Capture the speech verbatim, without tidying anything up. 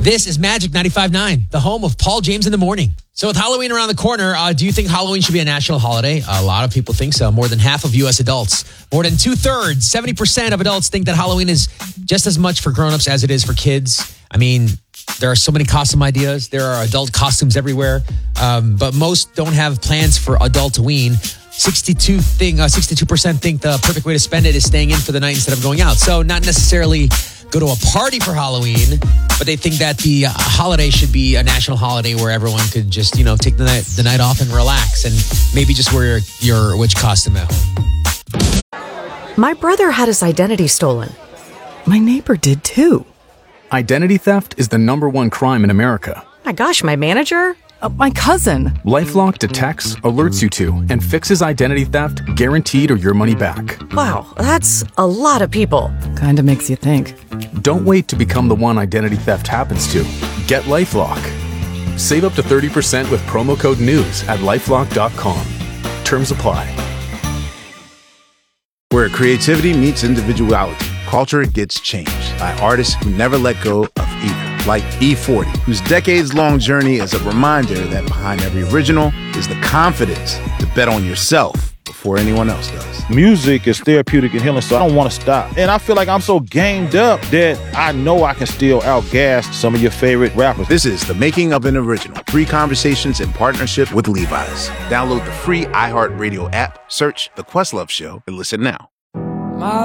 This is Magic ninety-five point nine, the home of Paul James in the Morning. So with Halloween around the corner, uh, do you think Halloween should be a national holiday? A lot of people think so. More than half of U S adults, more than two-thirds, seventy percent of adults think that Halloween is just as much for grown-ups as it is for kids. I mean, there are so many costume ideas. There are adult costumes everywhere. Um, but most don't have plans for adult-ween. sixty-two thing, uh, sixty-two percent think the perfect way to spend it is staying in for the night instead of going out. So not necessarily go to a party for Halloween, but they think that the uh, holiday should be a national holiday where everyone could just, you know, take the night, the night off and relax and maybe just wear your, your witch costume at home. My brother had his identity stolen. My neighbor did too. Identity theft is the number one crime in America. My gosh, my manager? Uh, my cousin. LifeLock detects, alerts you to, and fixes identity theft guaranteed or your money back. Wow, that's a lot of people. Kinda makes you think. Don't wait to become the one identity theft happens to. Get LifeLock. Save up to thirty percent with promo code NEWS at lifelock dot com. Terms apply. Where creativity meets individuality, culture gets changed by artists who never let go of either. Like E forty, whose decades-long journey is a reminder that behind every original is the confidence to bet on yourself before anyone else does. Music is therapeutic and healing, so I don't want to stop. And I feel like I'm so gamed up that I know I can still outgas some of your favorite rappers. This is The Making of an Original. Free conversations in partnership with Levi's. Download the free iHeartRadio app, search The Questlove Show, and listen now.